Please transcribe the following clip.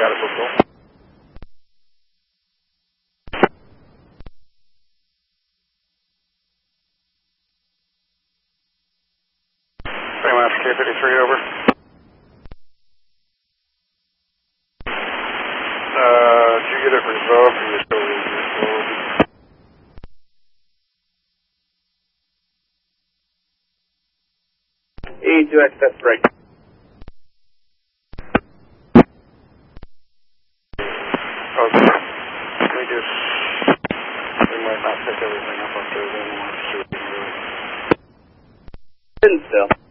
got it, Brooksville. K53 over. Did you get it resolved or you still resolved? E2X, that's right. Okay. We might not pick everything up on Thursday anymore. See what we can do. Still.